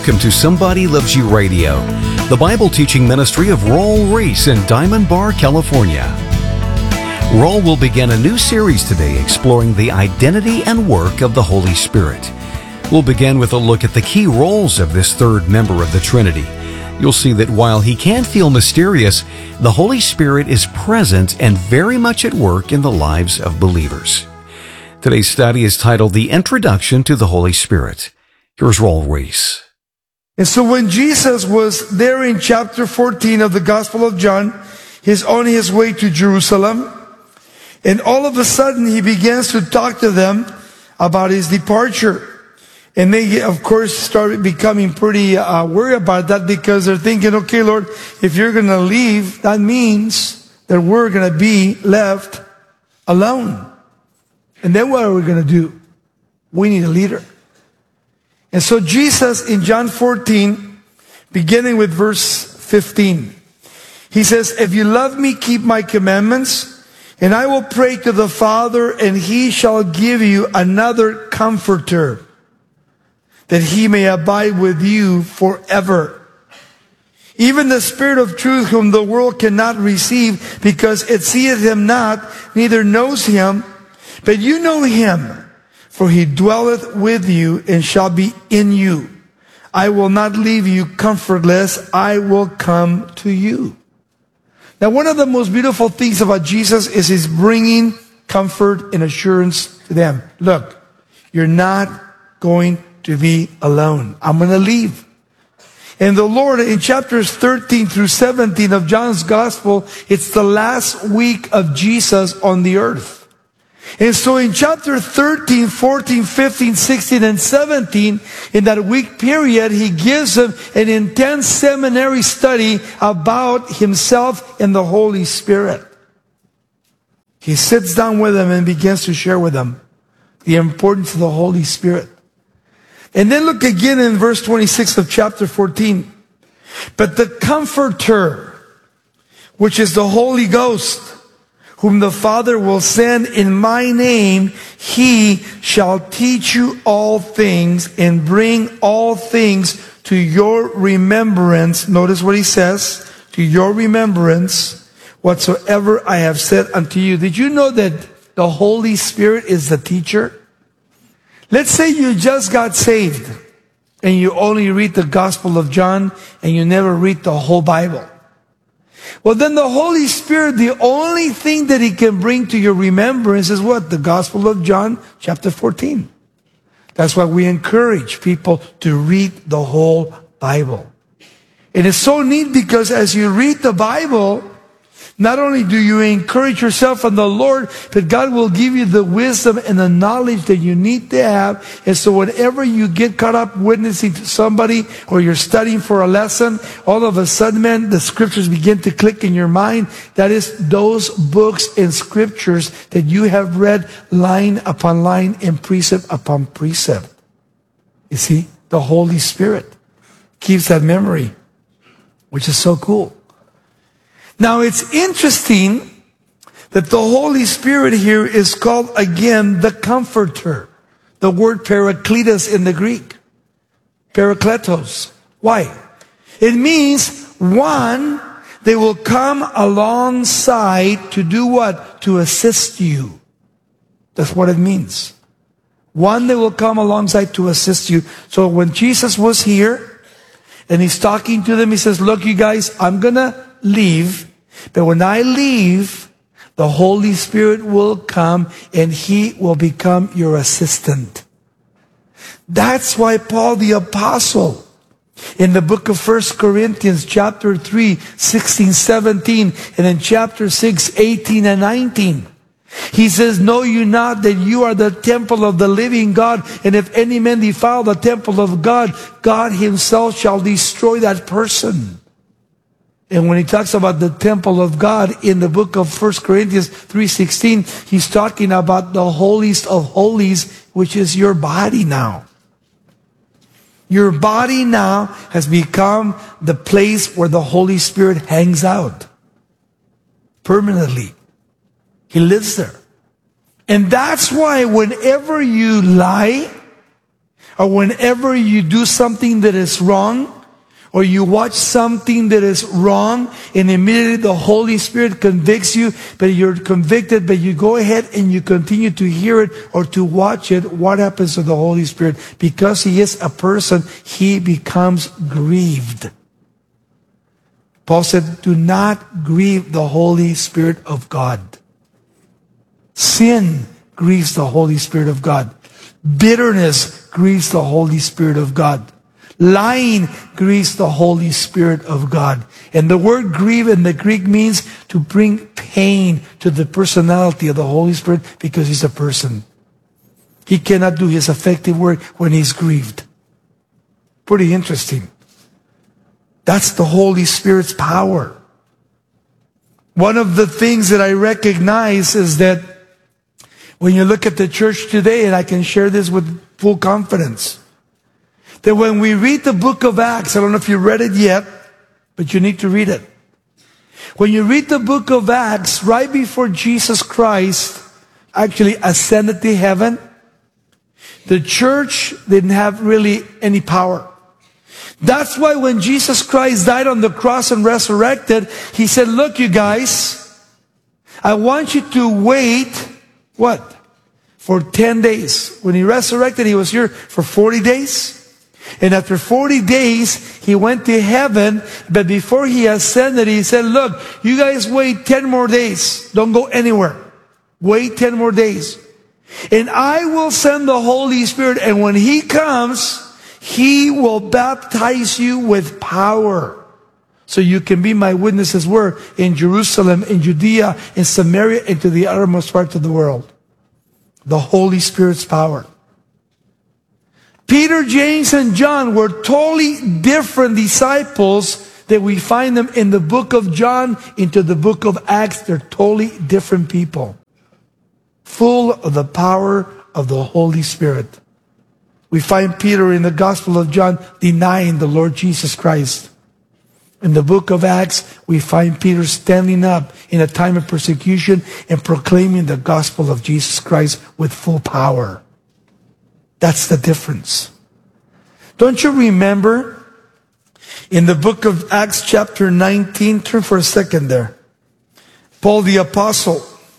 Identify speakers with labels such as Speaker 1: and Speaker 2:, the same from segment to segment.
Speaker 1: Welcome to Somebody Loves You Radio, the Bible teaching ministry of Raul Ries in Diamond Bar, California. Raul will begin a new series today exploring the identity and work of the Holy Spirit. We'll begin with a look at the key roles of this third member of the Trinity. You'll see that while he can feel mysterious, the Holy Spirit is present and very much at work in the lives of believers. Today's study is titled The Introduction to the Holy Spirit. Here's Raul Ries.
Speaker 2: And so when Jesus was there in chapter 14 of the Gospel of John, he's on his way to Jerusalem. And all of a sudden he begins to talk to them about his departure. And they, of course, started becoming pretty worried about that because they're thinking, okay, Lord, if you're going to leave, that means that we're going to be left alone. And then what are we going to do? We need a leader. And so Jesus in John 14, beginning with verse 15, he says, if you love me, keep my commandments, and I will pray to the Father, and he shall give you another comforter, that he may abide with you forever. Even the Spirit of truth, whom the world cannot receive, because it seeth him not, neither knows him, but you know him, for he dwelleth with you and shall be in you. I will not leave you comfortless. I will come to you. Now, one of the most beautiful things about Jesus is he's bringing comfort and assurance to them. Look, you're not going to be alone. I'm going to leave. And the Lord, in chapters 13 through 17 of John's Gospel, it's the last week of Jesus on the earth. And so in chapter 13, 14, 15, 16, and 17, in that week period, he gives them an intense seminary study about himself and the Holy Spirit. He sits down with them and begins to share with them the importance of the Holy Spirit. And then look again in verse 26 of chapter 14. But the Comforter, which is the Holy Ghost, whom the Father will send in my name, he shall teach you all things and bring all things to your remembrance. Notice what he says, to your remembrance, whatsoever I have said unto you. Did you know that the Holy Spirit is the teacher? Let's say you just got saved and you only read the Gospel of John and you never read the whole Bible. Well, then the Holy Spirit, the only thing that he can bring to your remembrance is what? The Gospel of John, chapter 14. That's why we encourage people to read the whole Bible. And it's so neat because as you read the Bible, not only do you encourage yourself in the Lord, but God will give you the wisdom and the knowledge that you need to have. And so whenever you get caught up witnessing to somebody or you're studying for a lesson, all of a sudden, man, the scriptures begin to click in your mind. That is those books and scriptures that you have read line upon line and precept upon precept. You see, the Holy Spirit keeps that memory, which is so cool. Now, it's interesting that the Holy Spirit here is called again the Comforter. The word Parakletos in the Greek. Parakletos. Why? It means one, they will come alongside to do what? To assist you. That's what it means. One, they will come alongside to assist you. So when Jesus was here and he's talking to them, he says, look, you guys, I'm going to leave, but when I leave, the Holy Spirit will come and he will become your assistant. That's why Paul the Apostle in the book of 1 Corinthians chapter 3, 16, 17, and in chapter 6, 18 and 19, he says, know you not that you are the temple of the living God, and if any man defile the temple of God, God himself shall destroy that person. And when he talks about the temple of God in the book of 1 Corinthians 3:16, he's talking about the holiest of holies, which is your body now. Your body now has become the place where the Holy Spirit hangs out permanently. He lives there. And that's why whenever you lie or whenever you do something that is wrong, or you watch something that is wrong, and immediately the Holy Spirit convicts you, but you're convicted, but you go ahead and you continue to hear it or to watch it, what happens to the Holy Spirit? Because He is a person, He becomes grieved. Paul said, do not grieve the Holy Spirit of God. Sin grieves the Holy Spirit of God. Bitterness grieves the Holy Spirit of God. Lying grieves the Holy Spirit of God. And the word grieve in the Greek means to bring pain to the personality of the Holy Spirit because He's a person. He cannot do His effective work when He's grieved. Pretty interesting. That's the Holy Spirit's power. One of the things that I recognize is that when you look at the church today, and I can share this with full confidence, that when we read the book of Acts, I don't know if you read it yet, but you need to read it. When you read the book of Acts, right before Jesus Christ actually ascended to heaven, the church didn't have really any power. That's why when Jesus Christ died on the cross and resurrected, He said, look, you guys, I want you to wait, what? For 10 days. When He resurrected, He was here for 40 days. And after 40 days, He went to heaven. But before He ascended, He said, look, you guys wait 10 more days. Don't go anywhere. Wait 10 more days. And I will send the Holy Spirit. And when He comes, He will baptize you with power. So you can be my witnesses where? In Jerusalem, in Judea, in Samaria, and to the uttermost parts of the world. The Holy Spirit's power. Peter, James, and John were totally different disciples that we find them in the book of John into the book of Acts. They're totally different people. Full of the power of the Holy Spirit. We find Peter in the Gospel of John denying the Lord Jesus Christ. In the book of Acts, we find Peter standing up in a time of persecution and proclaiming the gospel of Jesus Christ with full power. That's the difference. Don't you remember in the book of Acts chapter 19, turn for a second there. Paul the apostle,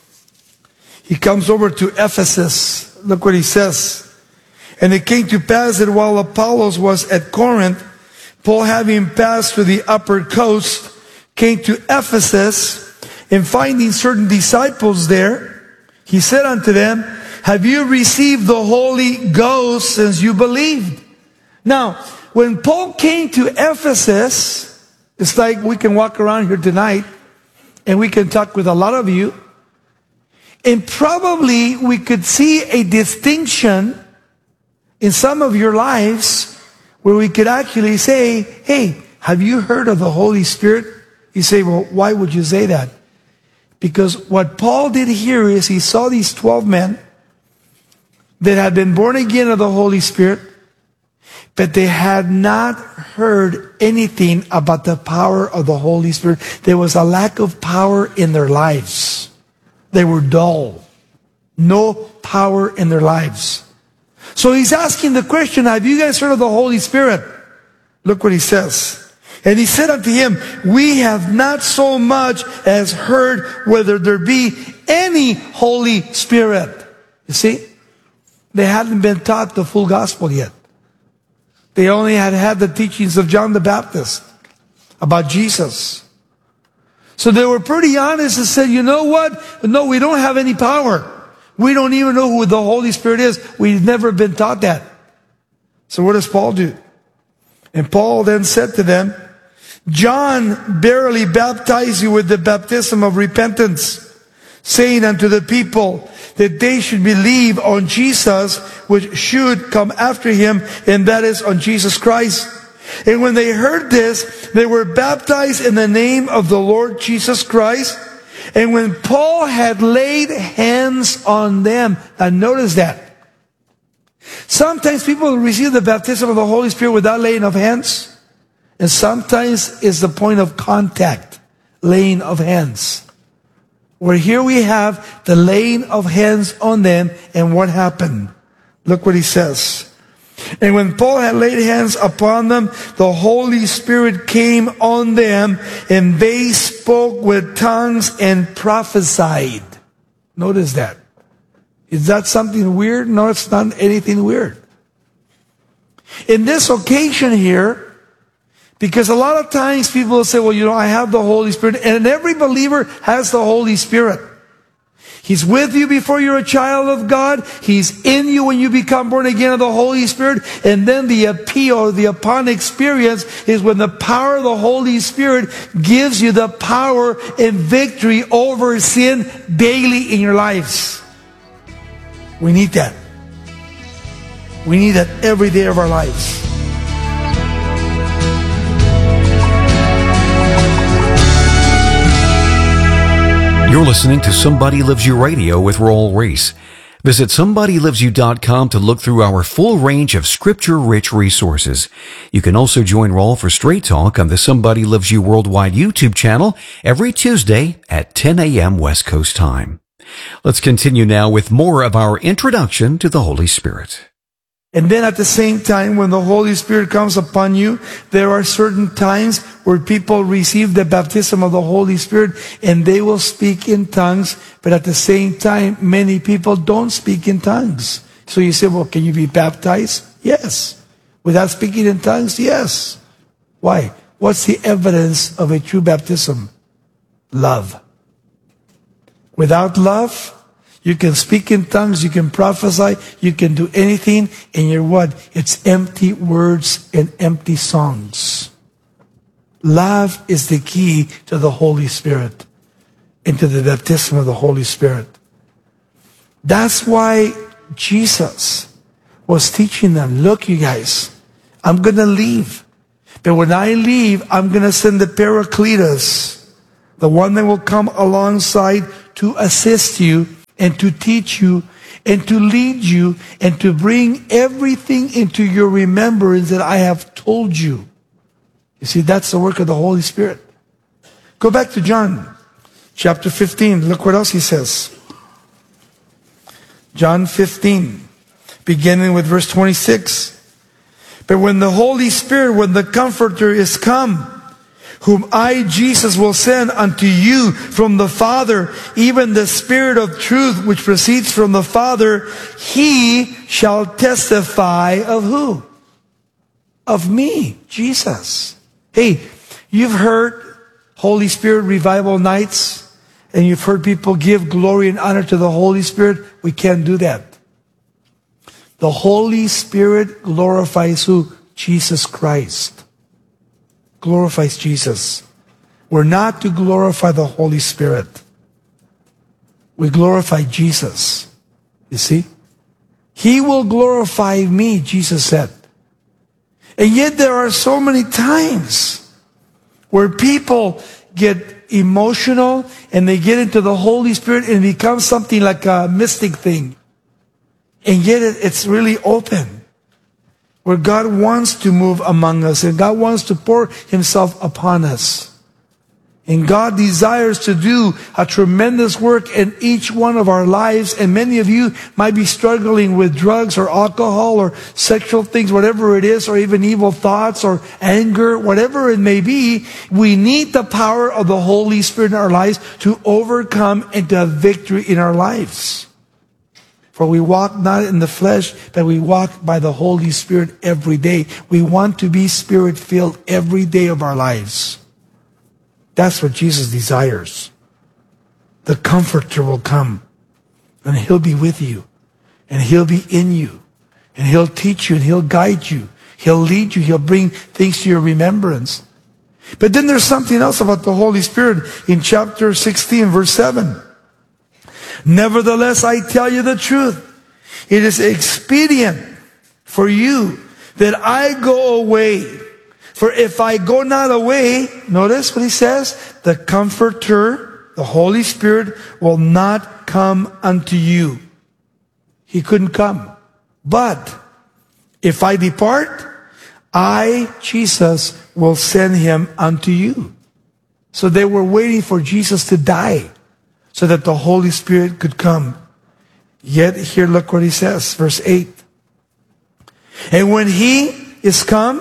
Speaker 2: he comes over to Ephesus. Look what he says. And it came to pass that while Apollos was at Corinth, Paul, having passed to the upper coast, came to Ephesus, and finding certain disciples there, he said unto them, have you received the Holy Ghost since you believed? Now, when Paul came to Ephesus, it's like we can walk around here tonight, and we can talk with a lot of you, and probably we could see a distinction in some of your lives where we could actually say, hey, have you heard of the Holy Spirit? You say, well, why would you say that? Because what Paul did here is he saw these 12 men that had been born again of the Holy Spirit, but they had not heard anything about the power of the Holy Spirit. There was a lack of power in their lives. They were dull. No power in their lives. So he's asking the question, have you guys heard of the Holy Spirit? Look what he says. And he said unto him, we have not so much as heard whether there be any Holy Spirit. You see? They hadn't been taught the full gospel yet. They only had the teachings of John the Baptist about Jesus. So they were pretty honest and said, you know what? No, we don't have any power. We don't even know who the Holy Spirit is. We've never been taught that. So what does Paul do? And Paul then said to them, John barely baptized you with the baptism of repentance, saying unto the people that they should believe on Jesus, which should come after him, and that is on Jesus Christ. And when they heard this, they were baptized in the name of the Lord Jesus Christ. And when Paul had laid hands on them, and notice that. Sometimes people receive the baptism of the Holy Spirit without laying of hands. And sometimes it's the point of contact, laying of hands. Where here we have the laying of hands on them, and what happened? Look what he says. And when Paul had laid hands upon them, the Holy Spirit came on them, and they spoke with tongues and prophesied. Notice that. Is that something weird? No, it's not anything weird. In this occasion here, because a lot of times people will say, well, I have the Holy Spirit, and every believer has the Holy Spirit. He's with you before you're a child of God. He's in you when you become born again of the Holy Spirit. And then the appeal, the upon experience, is when the power of the Holy Spirit gives you the power and victory over sin daily in your lives. We need that. We need that every day of our lives.
Speaker 1: You're listening to Somebody Loves You Radio with Raul Ries. Visit SomebodyLovesYou.com to look through our full range of scripture-rich resources. You can also join Raul for Straight Talk on the Somebody Loves You Worldwide YouTube channel every Tuesday at 10 a.m. West Coast time. Let's continue now with more of our introduction to the Holy Spirit.
Speaker 2: And then at the same time, when the Holy Spirit comes upon you, there are certain times where people receive the baptism of the Holy Spirit and they will speak in tongues. But at the same time, many people don't speak in tongues. So you say, well, can you be baptized? Yes. Without speaking in tongues? Yes. Why? What's the evidence of a true baptism? Love. Without love, you can speak in tongues, you can prophesy, you can do anything, and you're what? It's empty words and empty songs. Love is the key to the Holy Spirit and to the baptism of the Holy Spirit. That's why Jesus was teaching them, look, you guys, I'm going to leave. But when I leave, I'm going to send the Paracletus, the one that will come alongside to assist you and to teach you, and to lead you, and to bring everything into your remembrance that I have told you. You see, that's the work of the Holy Spirit. Go back to John, chapter 15. Look what else he says. John 15, beginning with verse 26. But when the Holy Spirit, when the Comforter is come, whom I, Jesus, will send unto you from the Father, even the Spirit of truth which proceeds from the Father, He shall testify of who? Of me, Jesus. Hey, you've heard Holy Spirit revival nights, and you've heard people give glory and honor to the Holy Spirit. We can't do that. The Holy Spirit glorifies who? Jesus Christ. Glorifies Jesus. We're not to glorify the Holy Spirit. We glorify Jesus. You see? He will glorify me, Jesus said. And yet there are so many times where people get emotional and they get into the Holy Spirit and it becomes something like a mystic thing. And yet it's really open, where God wants to move among us and God wants to pour Himself upon us. And God desires to do a tremendous work in each one of our lives. And many of you might be struggling with drugs or alcohol or sexual things, whatever it is, or even evil thoughts or anger, whatever it may be. We need the power of the Holy Spirit in our lives to overcome and to have victory in our lives. For we walk not in the flesh, but we walk by the Holy Spirit every day. We want to be Spirit-filled every day of our lives. That's what Jesus desires. The Comforter will come, and He'll be with you, and He'll be in you, and He'll teach you, and He'll guide you. He'll lead you. He'll bring things to your remembrance. But then there's something else about the Holy Spirit in chapter 16, verse 7. Nevertheless, I tell you the truth. It is expedient for you that I go away. For if I go not away, notice what he says, the Comforter, the Holy Spirit, will not come unto you. He couldn't come. But if I depart, I, Jesus, will send Him unto you. So they were waiting for Jesus to die, so that the Holy Spirit could come. Yet here, look what he says, verse 8. And when he is come,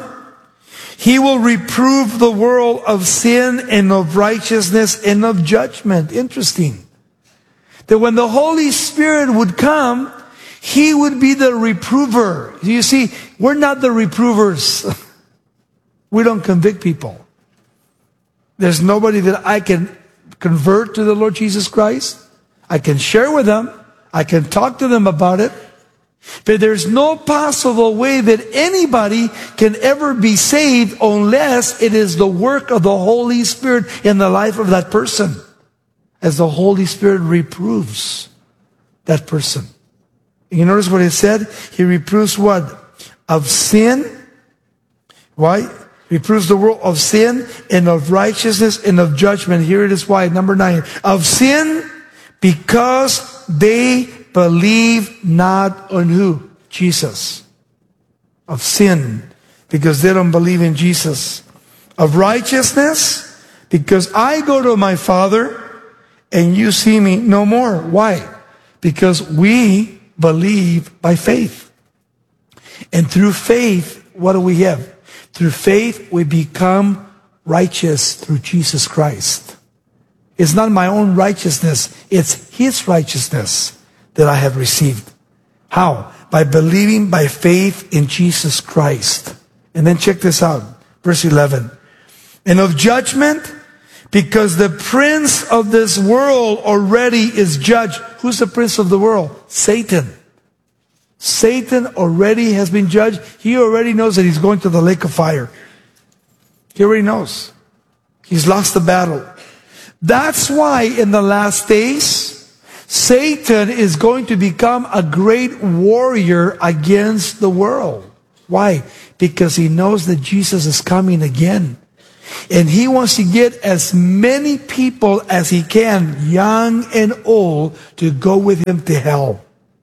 Speaker 2: he will reprove the world of sin and of righteousness and of judgment. Interesting. That when the Holy Spirit would come, he would be the reprover. You see, we're not the reprovers. We don't convict people. There's nobody that I can convert to the Lord Jesus Christ. I can share with them. I can talk to them about it. But there's no possible way that anybody can ever be saved unless it is the work of the Holy Spirit in the life of that person. As the Holy Spirit reproves that person. You notice what it said? He reproves what? Of sin. Why? Reproves the world of sin and of righteousness and of judgment. Here it is why. Number 9. Of sin because they believe not on who? Jesus. Of sin because they don't believe in Jesus. Of righteousness because I go to my Father and you see me no more. Why? Because we believe by faith. And through faith, what do we have? Through faith, we become righteous through Jesus Christ. It's not my own righteousness. It's His righteousness that I have received. How? By believing by faith in Jesus Christ. And then check this out. Verse 11. And of judgment, because the prince of this world already is judged. Who's the prince of the world? Satan. Satan already has been judged. He already knows that he's going to the lake of fire. He already knows. He's lost the battle. That's why in the last days, Satan is going to become a great warrior against the world. Why? Because he knows that Jesus is coming again. And he wants to get as many people as he can, young and old, to go with him to hell.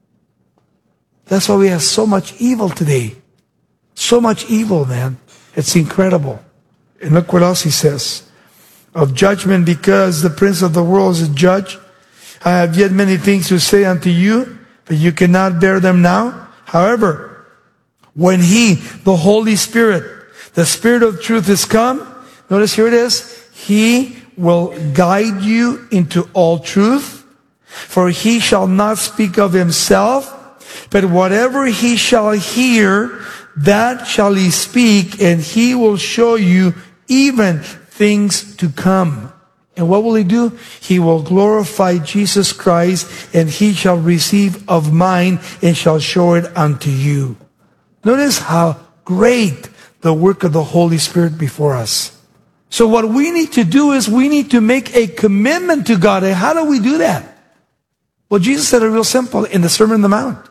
Speaker 2: That's why we have so much evil today. So much evil, man. It's incredible. And look what else he says. Of judgment, because the prince of the world is a judge. I have yet many things to say unto you, but you cannot bear them now. However, when he, the Holy Spirit, the Spirit of truth is come, notice here it is, he will guide you into all truth, for he shall not speak of himself, but whatever he shall hear, that shall he speak, and he will show you even things to come. And what will he do? He will glorify Jesus Christ, and he shall receive of mine, and shall show it unto you. Notice how great the work of the Holy Spirit before us. So what we need to do is we need to make a commitment to God. And how do we do that? Well, Jesus said it real simple in the Sermon on the Mount.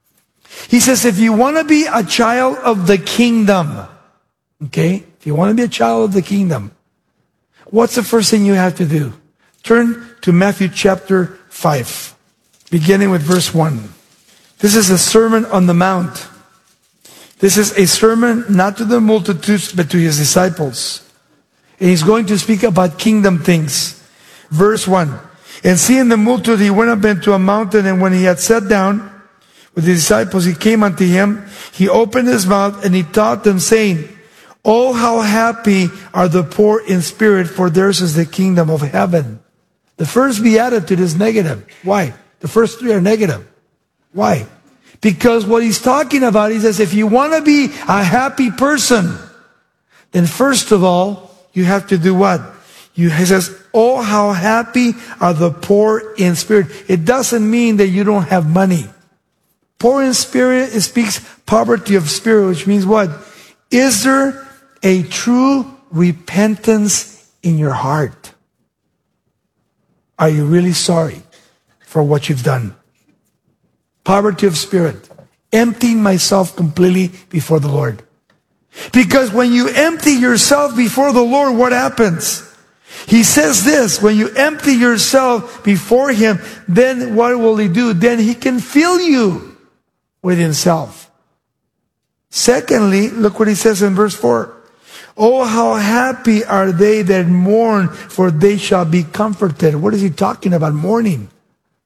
Speaker 2: He says, if you want to be a child of the kingdom, okay? If you want to be a child of the kingdom, what's the first thing you have to do? Turn to Matthew chapter 5, beginning with verse 1. This is a Sermon on the Mount. This is a sermon not to the multitudes, but to his disciples. And he's going to speak about kingdom things. Verse 1. And seeing the multitude, he went up into a mountain, and when he had sat down with the disciples, he came unto him. He opened his mouth, and he taught them, saying, Oh, how happy are the poor in spirit, for theirs is the kingdom of heaven. The first beatitude is negative. Why? The first three are negative. Why? Because what he's talking about, he says, if you want to be a happy person, then first of all, you have to do what? He says, oh, how happy are the poor in spirit. It doesn't mean that you don't have money. Poor in spirit, it speaks poverty of spirit, which means what? Is there a true repentance in your heart? Are you really sorry for what you've done? Poverty of spirit. Emptying myself completely before the Lord. Because when you empty yourself before the Lord, what happens? He says this, when you empty yourself before Him, then what will He do? Then He can fill you with Himself. Secondly, look what He says in verse 4. Oh, how happy are they that mourn, for they shall be comforted. What is He talking about? Mourning.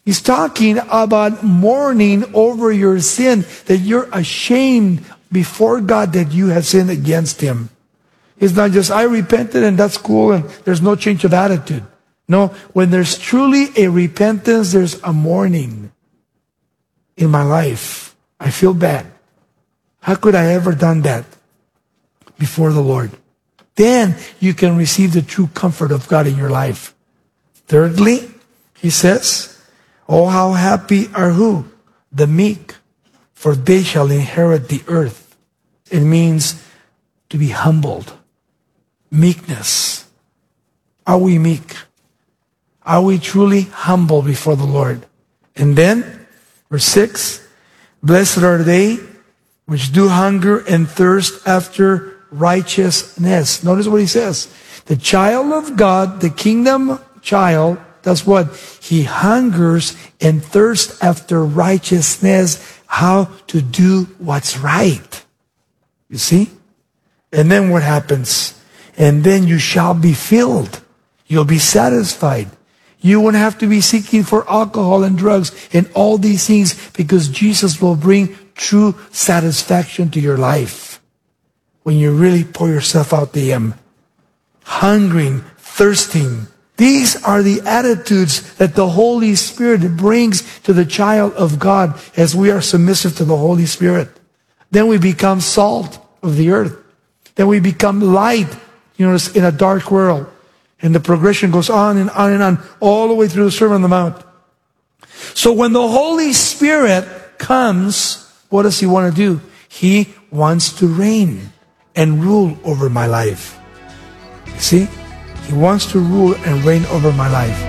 Speaker 2: He's talking about mourning over your sin, that you're ashamed before God that you have sinned against Him. It's not just, I repented and that's cool and there's no change of attitude. No, when there's truly a repentance, there's a mourning in my life. I feel bad. How could I ever done that before the Lord? Then you can receive the true comfort of God in your life. Thirdly, he says, oh, how happy are who? The meek, for they shall inherit the earth. It means to be humbled. Meekness. Are we meek? Are we truly humble before the Lord? And then, verse 6, blessed are they which do hunger and thirst after righteousness. Notice what he says. The child of God, the kingdom child, that's what? He hungers and thirsts after righteousness, how to do what's right. You see? And then what happens? And then you shall be filled. You'll be satisfied. You won't have to be seeking for alcohol and drugs and all these things, because Jesus will bring true satisfaction to your life when you really pour yourself out to Him. Hungering, thirsting. These are the attitudes that the Holy Spirit brings to the child of God as we are submissive to the Holy Spirit. Then we become salt of the earth. Then we become light, in a dark world. And the progression goes on and on and on, all the way through the Sermon on the Mount. So when the Holy Spirit comes, what does He want to do? He wants to reign and rule over my life. You see? He wants to rule and reign over my life.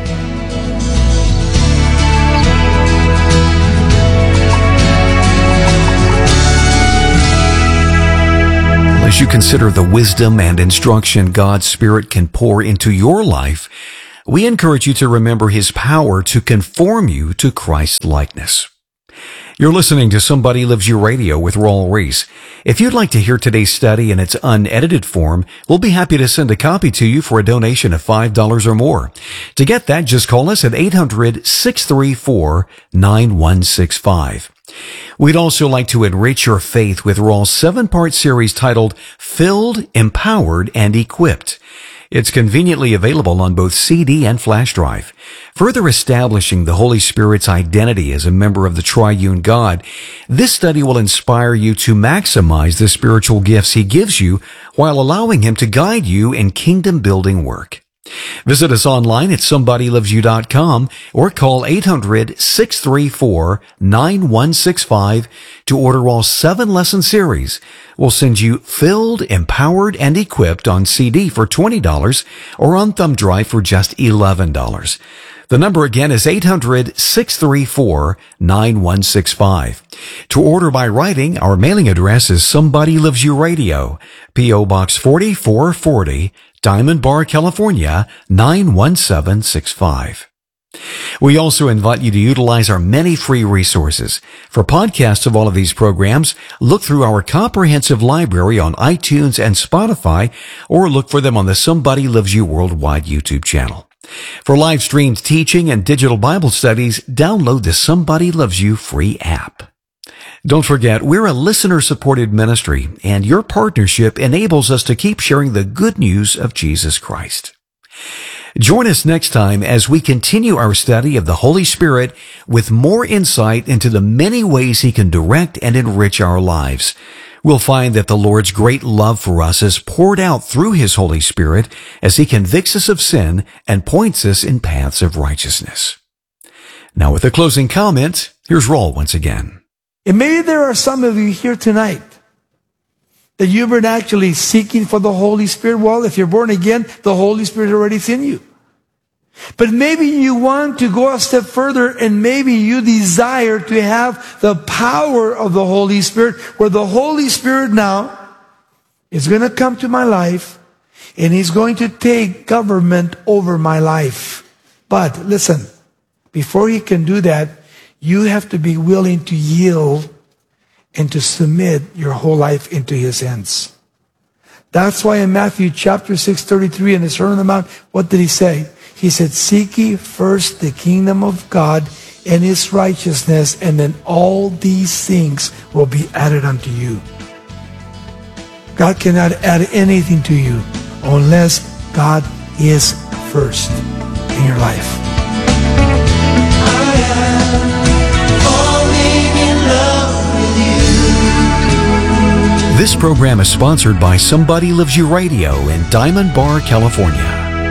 Speaker 1: As you consider the wisdom and instruction God's Spirit can pour into your life, we encourage you to remember His power to conform you to Christ's likeness. You're listening to Somebody Loves You Radio with Raul Ries. If you'd like to hear today's study in its unedited form, we'll be happy to send a copy to you for a donation of $5 or more. To get that, just call us at 800-634-9165. We'd also like to enrich your faith with Raul's 7-part series titled Filled, Empowered, and Equipped. It's conveniently available on both CD and flash drive. Further establishing the Holy Spirit's identity as a member of the Triune God, this study will inspire you to maximize the spiritual gifts He gives you while allowing Him to guide you in kingdom-building work. Visit us online at somebodylovesyou.com or call 800-634-9165 to order all 7-lesson series. We'll send you Filled, Empowered, and Equipped on CD for $20 or on thumb drive for just $11. The number again is 800-634-9165. To order by writing, our mailing address is Somebody Loves You Radio, P.O. Box 4440, Diamond Bar, California, 91765. We also invite you to utilize our many free resources. For podcasts of all of these programs, look through our comprehensive library on iTunes and Spotify, or look for them on the Somebody Loves You Worldwide YouTube channel. For live streamed teaching and digital Bible studies, download the Somebody Loves You free app. Don't forget, we're a listener-supported ministry, and your partnership enables us to keep sharing the good news of Jesus Christ. Join us next time as we continue our study of the Holy Spirit with more insight into the many ways He can direct and enrich our lives. We'll find that the Lord's great love for us is poured out through His Holy Spirit as He convicts us of sin and points us in paths of righteousness. Now, with a closing comment, here's Raul once again.
Speaker 2: And maybe there are some of you here tonight that you've been actually seeking for the Holy Spirit. Well, if you're born again, the Holy Spirit already is in you. But maybe you want to go a step further, and maybe you desire to have the power of the Holy Spirit, where the Holy Spirit now is going to come to my life and He's going to take government over my life. But listen, before He can do that, you have to be willing to yield and to submit your whole life into His hands. That's why in Matthew chapter 6:33 in the Sermon on the Mount, what did He say? He said, seek ye first the kingdom of God and His righteousness, and then all these things will be added unto you. God cannot add anything to you unless God is first in your life.
Speaker 1: This program is sponsored by Somebody Loves You Radio in Diamond Bar, California.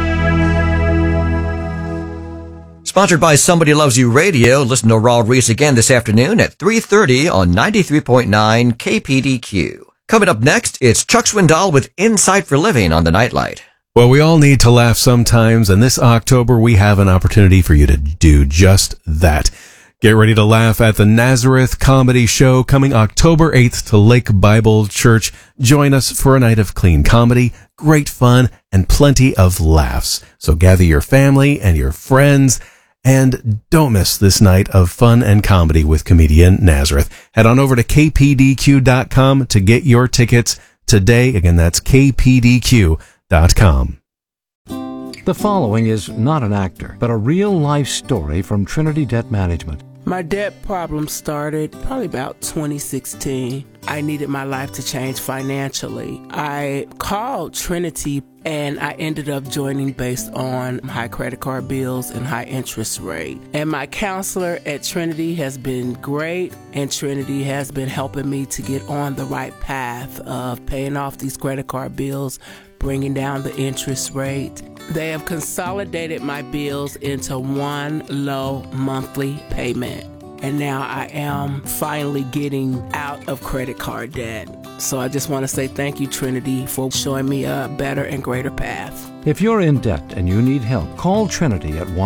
Speaker 3: Sponsored by Somebody Loves You Radio. Listen to Raul Reese again this afternoon at 3:30 on 93.9 KPDQ. Coming up next, it's Chuck Swindoll with Insight for Living on the Nightlight.
Speaker 4: Well, we all need to laugh sometimes, and this October we have an opportunity for you to do just that. Get ready to laugh at the Nazareth Comedy Show coming October 8th to Lake Bible Church. Join us for a night of clean comedy, great fun, and plenty of laughs. So gather your family and your friends, and don't miss this night of fun and comedy with comedian Nazareth. Head on over to kpdq.com to get your tickets today. Again, that's kpdq.com.
Speaker 5: The following is not an actor, but a real-life story from Trinity Debt Management.
Speaker 6: My debt problem started probably about 2016. I needed my life to change financially. I called Trinity and I ended up joining based on high credit card bills and high interest rate. And my counselor at Trinity has been great, and Trinity has been helping me to get on the right path of paying off these credit card bills, bringing down the interest rate. They have consolidated my bills into one low monthly payment. And now I am finally getting out of credit card debt. So I just want to say thank you, Trinity, for showing me a better and greater path.
Speaker 5: If you're in debt and you need help, call Trinity at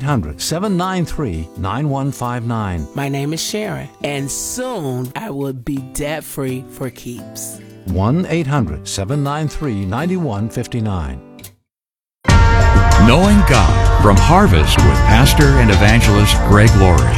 Speaker 5: 1-800-793-9159.
Speaker 6: My name is Sharon, and soon I will be debt-free for keeps.
Speaker 5: 1-800-793-9159.
Speaker 7: Knowing God from Harvest with Pastor and Evangelist Greg Laurie.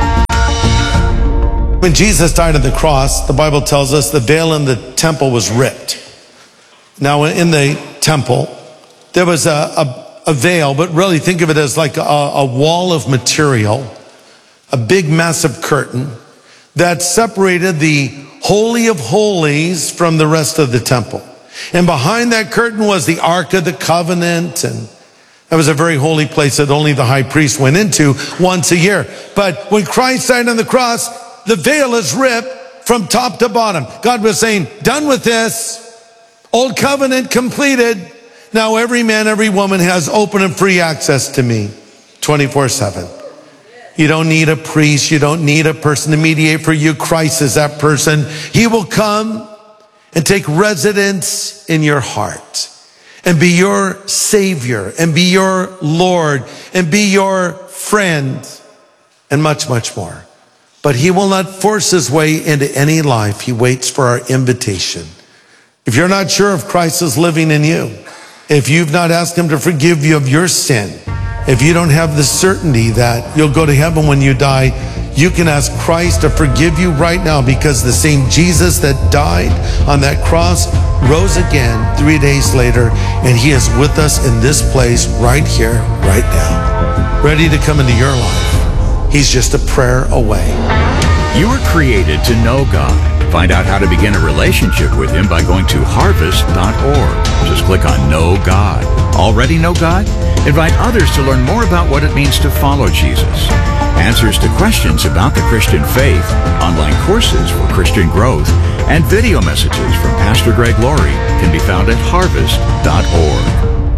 Speaker 8: When Jesus died on the cross, the Bible tells us the veil in the temple was ripped. Now in the temple, there was a veil, but really think of it as like a wall of material, a big massive curtain that separated the Holy of Holies from the rest of the temple. And behind that curtain was the Ark of the Covenant, and that was a very holy place that only the high priest went into once a year. But when Christ died on the cross, the veil is ripped from top to bottom. God was saying, done with this. Old covenant completed. Now every man, every woman has open and free access to me 24/7. You don't need a priest. You don't need a person to mediate for you. Christ is that person. He will come and take residence in your heart and be your Savior and be your Lord and be your friend and much, much more. But He will not force His way into any life. He waits for our invitation. If you're not sure if Christ is living in you, if you've not asked Him to forgive you of your sin, if you don't have the certainty that you'll go to heaven when you die, you can ask Christ to forgive you right now, because the same Jesus that died on that cross rose again 3 days later, and He is with us in this place right here, right now, ready to come into your life. He's just a prayer away.
Speaker 7: You were created to know God. Find out how to begin a relationship with Him by going to harvest.org. Just click on Know God. Already know God? Invite others to learn more about what it means to follow Jesus. Answers to questions about the Christian faith, online courses for Christian growth, and video messages from Pastor Greg Laurie can be found at harvest.org.